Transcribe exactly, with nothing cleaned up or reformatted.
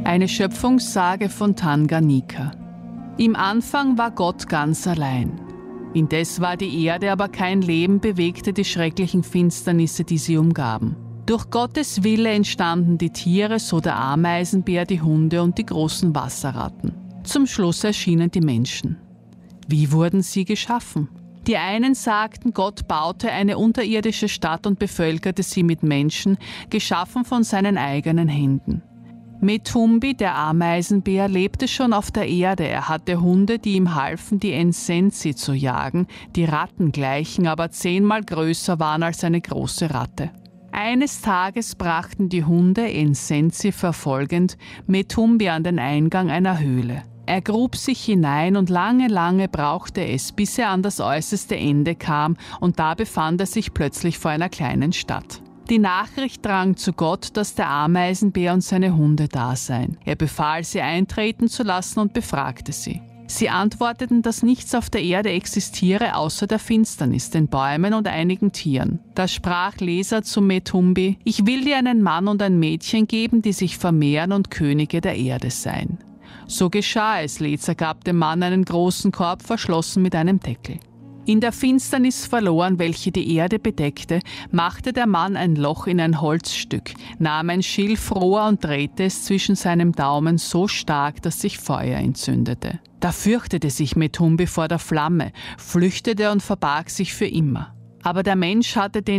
Eine Schöpfungssage von Tanganika. Im Anfang war Gott ganz allein. Indes war die Erde aber kein Leben, bewegte die schrecklichen Finsternisse, die sie umgaben. Durch Gottes Wille entstanden die Tiere, so der Ameisenbär, die Hunde und die großen Wasserratten. Zum Schluss erschienen die Menschen. Wie wurden sie geschaffen? Die einen sagten, Gott baute eine unterirdische Stadt und bevölkerte sie mit Menschen, geschaffen von seinen eigenen Händen. Metumbi, der Ameisenbär, lebte schon auf der Erde. Er hatte Hunde, die ihm halfen, die Ensensi zu jagen, die Ratten gleichen, aber zehnmal größer waren als eine große Ratte. Eines Tages brachten die Hunde, Ensensi verfolgend, Metumbi an den Eingang einer Höhle. Er grub sich hinein und lange, lange brauchte es, bis er an das äußerste Ende kam, und da befand er sich plötzlich vor einer kleinen Stadt. Die Nachricht drang zu Gott, dass der Ameisenbär und seine Hunde da seien. Er befahl, sie eintreten zu lassen und befragte sie. Sie antworteten, dass nichts auf der Erde existiere außer der Finsternis, den Bäumen und einigen Tieren. Da sprach Leser zu Metumbi: Ich will dir einen Mann und ein Mädchen geben, die sich vermehren und Könige der Erde seien. So geschah es. Lezer gab dem Mann einen großen Korb, verschlossen mit einem Deckel. In der Finsternis verloren, welche die Erde bedeckte, machte der Mann ein Loch in ein Holzstück, nahm ein Schilfrohr und drehte es zwischen seinem Daumen so stark, dass sich Feuer entzündete. Da fürchtete sich Metumbi vor der Flamme, flüchtete und verbarg sich für immer. Aber der Mensch hatte den